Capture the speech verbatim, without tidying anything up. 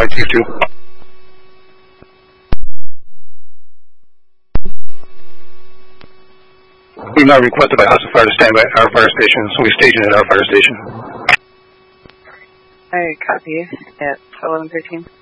Mike Chief two. We've now requested by Hudson Fire to stand by our fire station, so we station at our fire station. I copy at eleven thirteen.